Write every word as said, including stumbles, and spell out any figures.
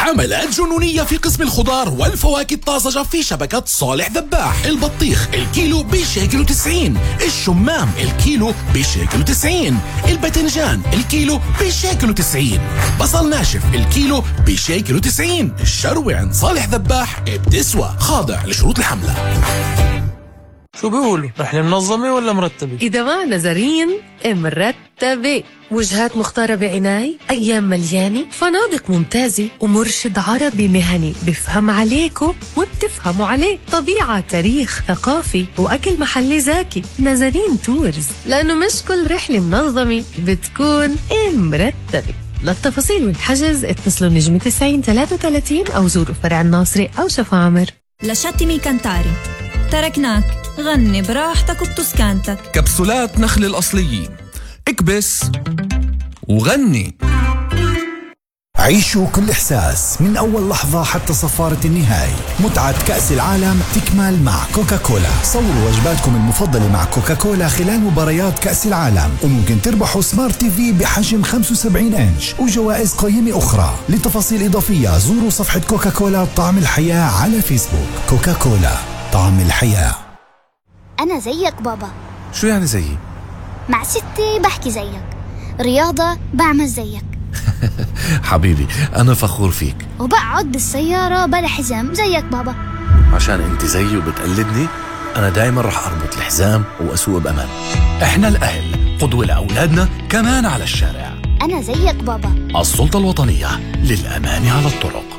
حملات جنونية في قسم الخضار والفواكه الطازجة في شبكة صالح ذباح. البطيخ الكيلو بشيكل وتسعين، الشمام الكيلو بشيكل وتسعين، الباذنجان الكيلو بشيكل وتسعين، بصل ناشف الكيلو بشيكل وتسعين. الشروة عند صالح ذباح بتسوى، خاضع لشروط الحملة. شو بيقولوا؟ رحلة منظمة ولا مرتبة؟ إذا ما نظريا مرتبة، وجهات مختارة بعناية، أيام مليانة، فنادق ممتازة، ومرشد عربي مهني بفهم عليكم وبتفهموا عليه، طبيعة، تاريخ، ثقافي، وأكل محلي زاكي. نظرين تورز، لأنه مش كل رحلة منظمة بتكون مرتبة. للتفاصيل والحجز اتصلوا نجمة تسعين ثلاثة وثلاثين أو زوروا فرع الناصري أو شفا عمر. لشتمي كنتاري، تركناك غني براحتك وبتسكانتك. كبسولات نخل الأصليين، اكبس وغني. عيشوا كل إحساس من أول لحظة حتى صفارة النهاية. متعة كأس العالم تكمل مع كوكاكولا. صوروا وجباتكم المفضلة مع كوكاكولا خلال مباريات كأس العالم، وممكن تربحوا سمارت تي في بحجم خمسة وسبعين إنش وجوائز قيمة أخرى. لتفاصيل إضافية زوروا صفحة كوكاكولا طعم الحياة على فيسبوك. كوكاكولا طعم الحياة. أنا زيك بابا. شو يعني زيي؟ مع ستي بحكي زيك، رياضة بعمل زيك. حبيبي أنا فخور فيك. وبقعد بالسيارة بلا حزام زيك بابا. عشان أنت زيي وبتقلدني، أنا دايما رح أربط الحزام وأسوق بأمان. إحنا الأهل قدوة لأولادنا كمان على الشارع. أنا زيك بابا. السلطة الوطنية للأمان على الطرق.